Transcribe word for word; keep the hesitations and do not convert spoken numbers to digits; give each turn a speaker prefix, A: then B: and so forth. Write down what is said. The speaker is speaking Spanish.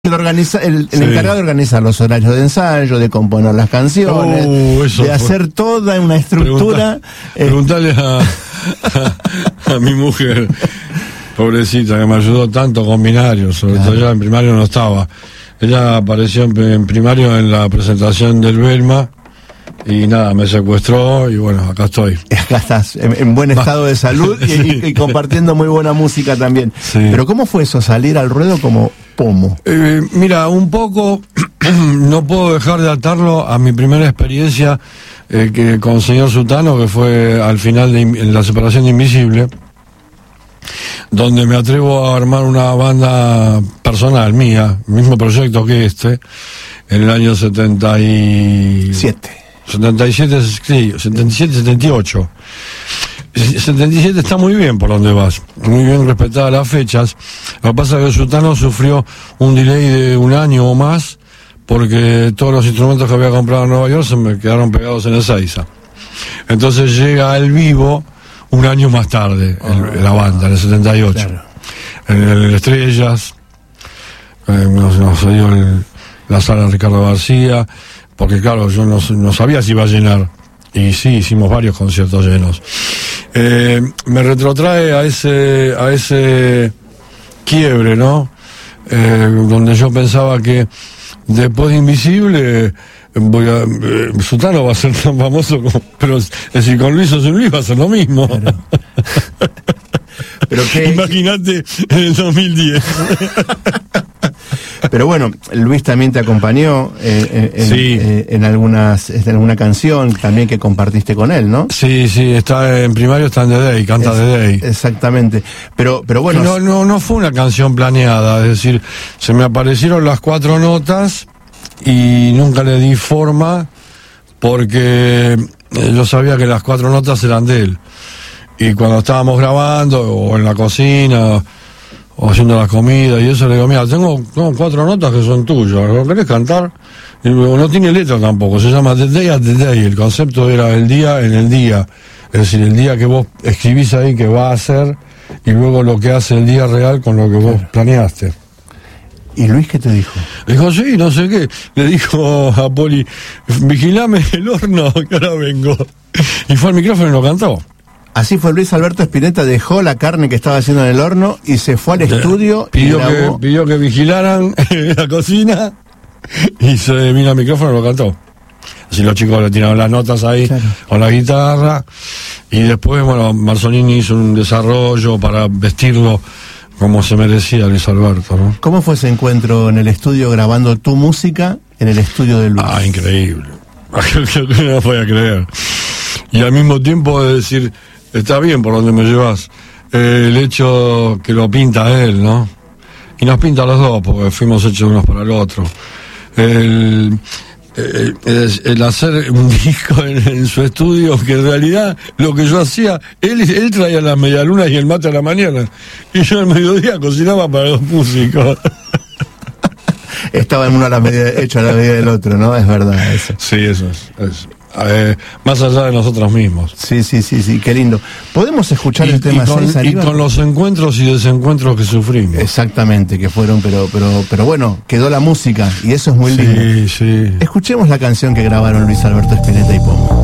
A: El, organiza, el, el
B: sí.
A: encargado de organizar los horarios de ensayo, de componer las canciones,
B: uh, eso
A: de
B: fue.
A: hacer toda una estructura.
B: Preguntarle eh. a, a, a mi mujer, pobrecita, que me ayudó tanto con binario, sobre claro. todo ya en primario no estaba. Ella apareció en, en primario en la presentación del Belma. Y nada, me secuestró y bueno, acá estoy.
A: Acá estás, en, en buen estado de salud y, sí. y, y compartiendo muy buena música también. Sí. Pero ¿cómo fue eso, salir al ruedo como Pomo?
B: Eh, mira, un poco, no puedo dejar de atarlo a mi primera experiencia eh, que con el señor Sutano, que fue al final de en la separación de Invisible, donde me atrevo a armar una banda personal mía, mismo proyecto que este, en el año setenta y siete. setenta y siete, sí, setenta y siete, setenta y ocho. setenta y siete está muy bien por donde vas, muy bien respetadas las fechas. Lo que pasa es que Sutano sufrió un delay de un año o más, porque todos los instrumentos que había comprado en Nueva York se me quedaron pegados en Ezeiza. Entonces llega al vivo un año más tarde, el, oh, la banda, en el setenta y ocho. Claro. En el Estrellas, eh, nos, nos dio el, la sala Ricardo García, porque claro, yo no, no sabía si iba a llenar, y sí, hicimos varios conciertos llenos. Eh, me retrotrae a ese a ese quiebre, ¿no? Eh, donde yo pensaba que después de Invisible voy a, eh, Sutano va a ser tan famoso como, pero es decir, con Luis o sin Luis va a ser lo mismo. Claro. Pero qué... Imagínate en el dos mil diez.
A: Pero bueno, Luis también te acompañó eh, en,
B: sí.
A: eh, en algunas en alguna canción también que compartiste con él, ¿no?
B: Sí, sí, está en primario, está en The Day, canta The Day.
A: Exactamente. Pero pero bueno,
B: no, no, no fue una canción planeada, es decir, se me aparecieron las cuatro notas y nunca le di forma porque yo sabía que las cuatro notas eran de él. Y cuando estábamos grabando, o en la cocina, o haciendo la comida, y eso, le digo, mira, tengo, tengo cuatro notas que son tuyas, ¿lo querés cantar? Y luego no tiene letra tampoco, se llama The Day at the Day, el concepto era el día en el día, es decir, el día que vos escribís ahí que va a hacer, y luego lo que hace el día real con lo que vos planeaste.
A: ¿Y Luis qué te dijo?
B: Dijo, sí, no sé qué. Le dijo a Poli, vigilame el horno, que ahora vengo. Y fue al micrófono y lo cantó.
A: Así fue. Luis Alberto Spinetta dejó la carne que estaba haciendo en el horno y se fue al estudio
B: pidió
A: y grabó.
B: Que, pidió que vigilaran la cocina y se vino al micrófono y lo cantó. Así los chicos le tiraron las notas ahí, claro, con la guitarra, y después, bueno, Marzolini hizo un desarrollo para vestirlo como se merecía Luis Alberto, ¿no?
A: ¿Cómo fue ese encuentro en el estudio grabando tu música en el estudio de Luis?
B: Ah, increíble. No lo podía creer. Y al mismo tiempo de decir, está bien por donde me llevas, eh, el hecho que lo pinta él, ¿no? Y nos pinta a los dos, porque fuimos hechos unos para el otro. El, el, el, el hacer un disco en, en su estudio, que en realidad lo que yo hacía, él, él traía las medialunas y el mate a la mañana, y yo al mediodía cocinaba para los músicos.
A: Estaba en uno a la medida, hecho a la medida del otro, ¿no? Es verdad eso.
B: Sí, eso es, es. Eh, más allá de nosotros mismos.
A: Sí, sí, sí, sí, qué lindo. ¿Podemos escuchar
B: y,
A: el tema
B: y con,
A: seis,
B: y con los encuentros y desencuentros que sufrimos.
A: Exactamente, que fueron, pero pero pero bueno, quedó la música y eso es muy lindo.
B: Sí, sí.
A: Escuchemos la canción que grabaron Luis Alberto Spinetta y Pomo.